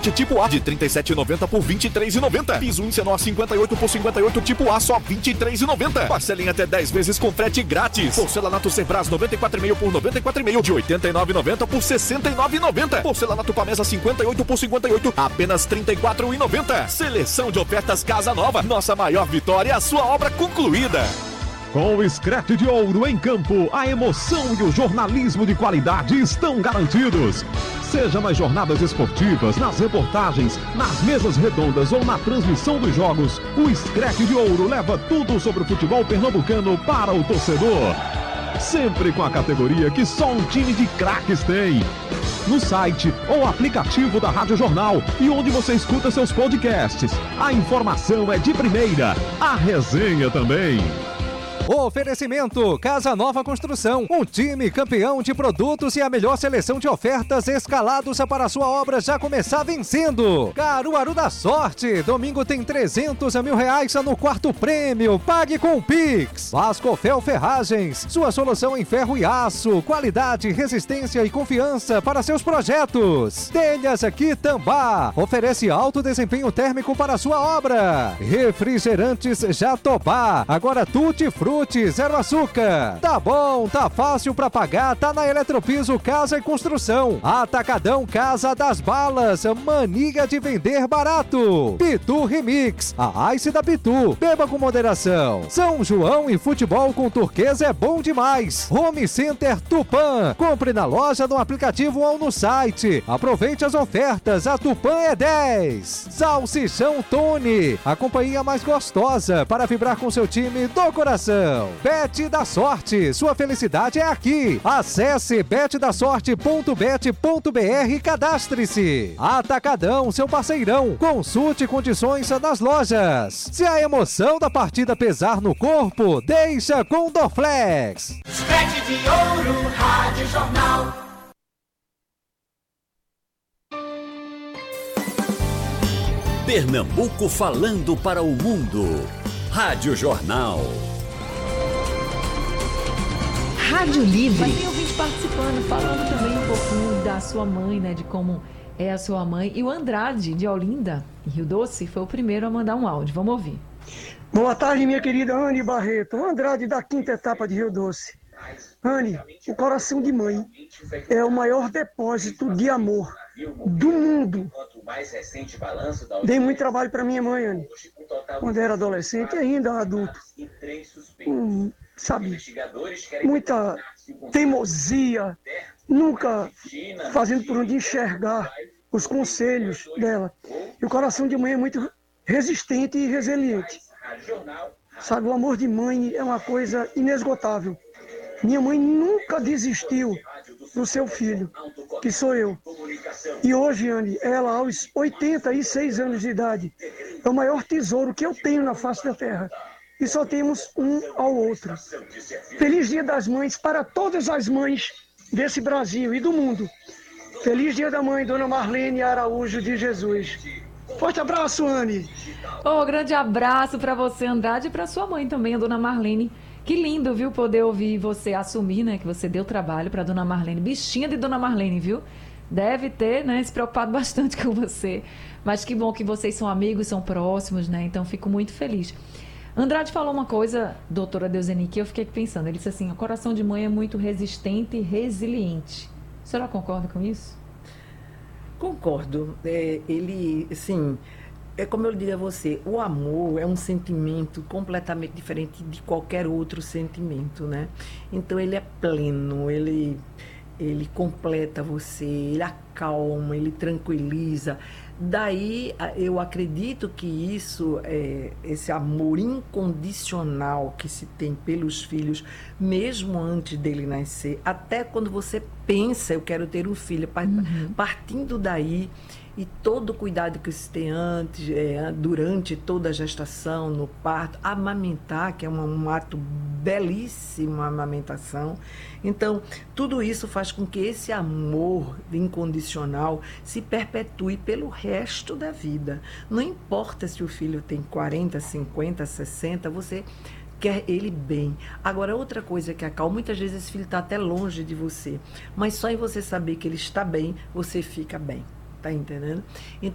absorvente tipo A de R$ 37,90 por R$ 23,90. Piso Incenor 58 por R$ 58 tipo A só R$ 23,90. Parcela em até 10 vezes com frete grátis. Porcelanato Sebras 94,5 por R$ 94,5 de R$ 89,90 por R$ 69,90. Porcelanato Pamesa 58 por R$ 58 apenas R$ 34,90. Seleção de ofertas Casa Nova. Nossa maior vitória é a sua obra concluída. Com o Screte de Ouro em campo, a emoção e o jornalismo de qualidade estão garantidos. Seja nas jornadas esportivas, nas reportagens, nas mesas redondas ou na transmissão dos jogos, o Screte de Ouro leva tudo sobre o futebol pernambucano para o torcedor. Sempre com a categoria que só um time de craques tem. No site ou aplicativo da Rádio Jornal e onde você escuta seus podcasts. A informação é de primeira, a resenha também. Oferecimento Casa Nova Construção, um time campeão de produtos e a melhor seleção de ofertas escalados para a sua obra já começar vencendo. Caruaru da Sorte, domingo tem R$300 mil no quarto prêmio, pague com o Pix. Vascofel Ferragens, sua solução em ferro e aço, qualidade, resistência e confiança para seus projetos. Telhas Quitambá, oferece alto desempenho térmico para a sua obra. Refrigerantes Jatobá, agora Tutti Frutti, zero açúcar. Tá bom, tá fácil pra pagar, tá na Eletropiso Casa e Construção. Atacadão Casa das Balas, mania de vender barato. Pitu Remix, a Ice da Pitu, beba com moderação. São João e futebol com turquesa é bom demais. Home Center Tupã, compre na loja, no aplicativo ou no site. Aproveite as ofertas, a Tupã é 10. Salsichão Tony, a companhia mais gostosa para vibrar com seu time do coração. Bet da Sorte, sua felicidade é aqui. Acesse betdasorte.bet.br e cadastre-se. Atacadão, seu parceirão. Consulte condições nas lojas. Se a emoção da partida pesar no corpo, deixa com Dorflex. Screte de Ouro, Rádio Jornal. Pernambuco falando para o mundo. Rádio Jornal. Rádio Livre. Mas tem ouvinte participando, falando também um pouquinho da sua mãe, né? De como é a sua mãe. E o Andrade, de Olinda, em Rio Doce, foi o primeiro a mandar um áudio. Vamos ouvir. Boa tarde, minha querida Anne Barreto. O Andrade da 5ª etapa de Rio Doce. Anne, o coração de mãe é o maior depósito de amor do mundo. Dei muito trabalho para minha mãe, Anne. Quando era adolescente e ainda adulto. Sabe, muita teimosia, nunca fazendo por onde enxergar os conselhos dela. E o coração de mãe é muito resistente e resiliente. Sabe, o amor de mãe é uma coisa inesgotável. Minha mãe nunca desistiu do seu filho, que sou eu. E hoje, Anne, ela aos 86 anos de idade, é o maior tesouro que eu tenho na face da terra. E só temos um ao outro. Feliz Dia das Mães para todas as mães desse Brasil e do mundo. Feliz Dia da Mãe, Dona Marlene Araújo de Jesus. Forte abraço, Anne. Grande abraço para você, Andrade, e para sua mãe também, a Dona Marlene. Que lindo, viu, poder ouvir você assumir, né, que você deu trabalho para Dona Marlene. Bichinha de Dona Marlene, viu? Deve ter, né, se preocupado bastante com você. Mas que bom que vocês são amigos, são próximos, né? Então, fico muito feliz. Andrade falou uma coisa, doutora Deuseni, que eu fiquei pensando. Ele disse assim, o coração de mãe é muito resistente e resiliente. A senhora concorda com isso? Concordo. Ele, assim, é como eu digo a você, o amor é um sentimento completamente diferente de qualquer outro sentimento, né? Então ele é pleno, ele completa você, ele acalma, ele tranquiliza. Daí eu acredito que isso, esse amor incondicional que se tem pelos filhos, mesmo antes dele nascer, até quando você pensa, eu quero ter um filho, partindo daí, e todo o cuidado que se tem antes, durante toda a gestação, no parto, amamentar, que é um ato belíssimo, a amamentação. Então, tudo isso faz com que esse amor incondicional se perpetue pelo resto da vida. Não importa se o filho tem 40, 50, 60, você quer ele bem. Agora, outra coisa que acalma, muitas vezes esse filho está até longe de você, mas só em você saber que ele está bem, você fica bem. Tá entendendo? Então,